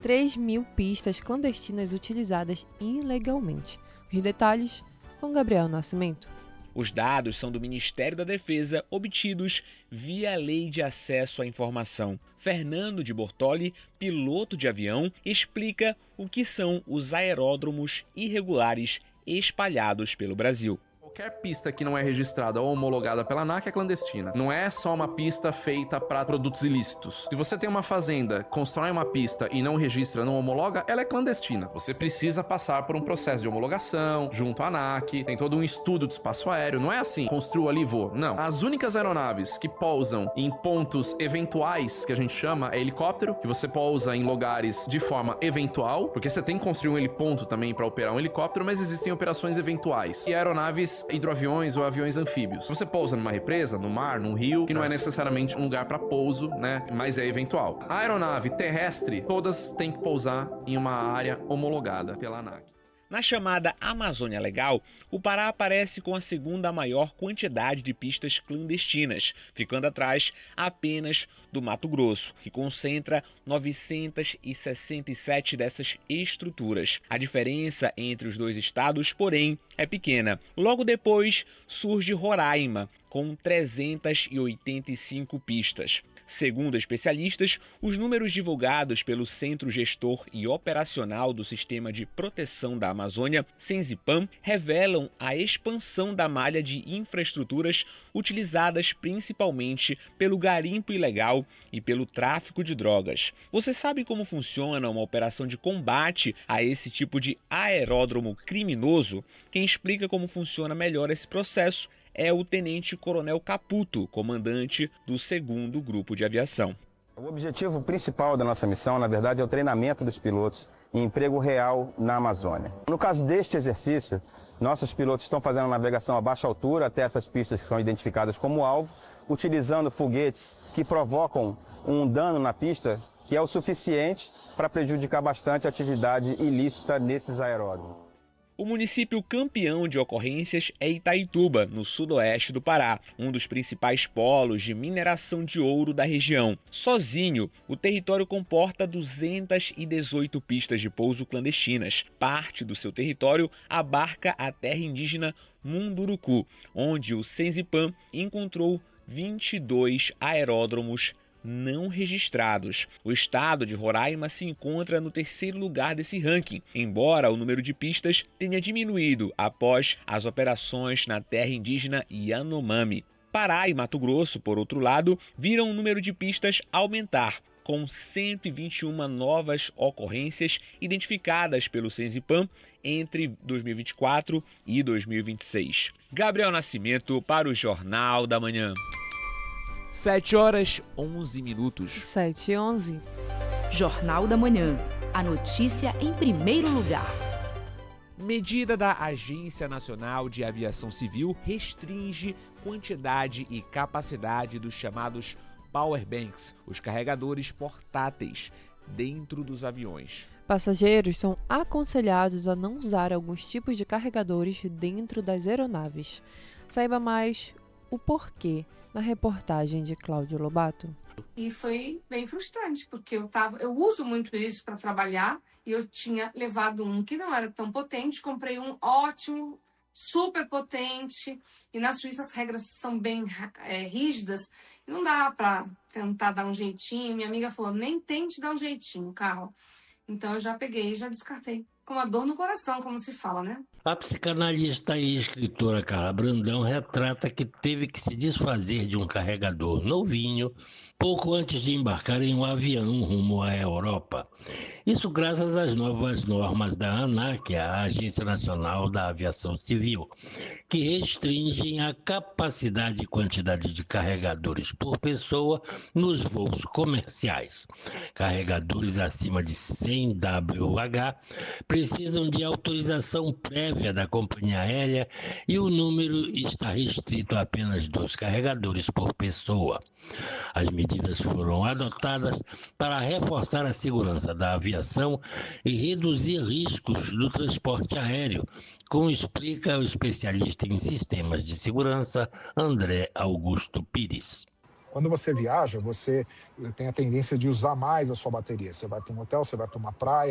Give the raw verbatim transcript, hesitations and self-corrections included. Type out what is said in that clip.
três mil pistas clandestinas utilizadas ilegalmente. Os detalhes com Gabriel Nascimento. Os dados são do Ministério da Defesa, obtidos via Lei de Acesso à Informação. Fernando de Bortoli, piloto de avião, explica o que são os aeródromos irregulares espalhados pelo Brasil. Qualquer pista que não é registrada ou homologada pela ANAC é clandestina. Não é só uma pista feita para produtos ilícitos. Se você tem uma fazenda, constrói uma pista e não registra, não homologa, ela é clandestina. Você precisa passar por um processo de homologação junto à ANAC, tem todo um estudo de espaço aéreo. Não é assim, construo ali e vou. Não. As únicas aeronaves que pousam em pontos eventuais, que a gente chama, é helicóptero, que você pousa em lugares de forma eventual, porque você tem que construir um heliponto também para operar um helicóptero, mas existem operações eventuais. E aeronaves hidroaviões ou aviões anfíbios. Você pousa numa represa, no mar, num rio, que não é necessariamente um lugar para pouso, né? Mas é eventual. A aeronave terrestre, todas têm que pousar em uma área homologada pela ANAC. Na chamada Amazônia Legal, o Pará aparece com a segunda maior quantidade de pistas clandestinas, ficando atrás apenas do Mato Grosso, que concentra novecentas e sessenta e sete dessas estruturas. A diferença entre os dois estados, porém, é pequena. Logo depois surge Roraima, com trezentas e oitenta e cinco pistas. Segundo especialistas, os números divulgados pelo Centro Gestor e Operacional do Sistema de Proteção da Amazônia, Sensipam, revelam a expansão da malha de infraestruturas utilizadas principalmente pelo garimpo ilegal e pelo tráfico de drogas. Você sabe como funciona uma operação de combate a esse tipo de aeródromo criminoso? Quem explica como funciona melhor esse processo é o Tenente Coronel Caputo, comandante do segundo Grupo de Aviação. O objetivo principal da nossa missão, na verdade, é o treinamento dos pilotos em emprego real na Amazônia. No caso deste exercício, nossos pilotos estão fazendo navegação a baixa altura até essas pistas que são identificadas como alvo, utilizando foguetes que provocam um dano na pista que é o suficiente para prejudicar bastante a atividade ilícita nesses aeródromos. O município campeão de ocorrências é Itaituba, no sudoeste do Pará, um dos principais polos de mineração de ouro da região. Sozinho, o território comporta duzentas e dezoito pistas de pouso clandestinas. Parte do seu território abarca a terra indígena Munduruku, onde o Sensipam encontrou vinte e dois aeródromos não registrados. O estado de Roraima se encontra no terceiro lugar desse ranking, embora o número de pistas tenha diminuído após as operações na terra indígena Yanomami. Pará e Mato Grosso, por outro lado, viram o número de pistas aumentar, com cento e vinte e uma novas ocorrências identificadas pelo Sensipam entre dois mil e vinte e quatro e dois mil e vinte e seis. Gabriel Nascimento para o Jornal da Manhã. sete horas, onze minutos. sete e onze. Jornal da Manhã. A notícia em primeiro lugar. Medida da Agência Nacional de Aviação Civil restringe quantidade e capacidade dos chamados powerbanks, os carregadores portáteis, dentro dos aviões. Passageiros são aconselhados a não usar alguns tipos de carregadores dentro das aeronaves. Saiba mais o porquê na reportagem de Cláudio Lobato. E foi bem frustrante, porque eu, tava, eu uso muito isso para trabalhar e eu tinha levado um que não era tão potente, comprei um ótimo, super potente, e na Suíça as regras são bem é, rígidas, e não dá para tentar dar um jeitinho. Minha amiga falou, nem tente dar um jeitinho, Carol. Então eu já peguei e já descartei. Com uma dor no coração, como se fala, né? A psicanalista e escritora Carla Brandão retrata que teve que se desfazer de um carregador novinho pouco antes de embarcar em um avião rumo à Europa. Isso graças às novas normas da ANAC, a Agência Nacional da Aviação Civil, que restringem a capacidade e quantidade de carregadores por pessoa nos voos comerciais. Carregadores acima de cem watt precisam de autorização prévia da companhia aérea e o número está restrito a apenas dois carregadores por pessoa. As medidas foram adotadas para reforçar a segurança da aviação e reduzir riscos do transporte aéreo, como explica o especialista em sistemas de segurança André Augusto Pires. Quando você viaja, você tem a tendência de usar mais a sua bateria. Você vai para um hotel, você vai para uma praia,